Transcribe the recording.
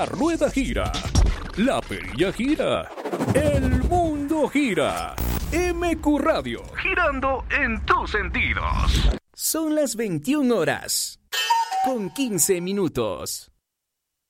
La rueda gira, la perilla gira, el mundo gira. MQ Radio, girando en tus sentidos. Son las 21 horas, con 15 minutos.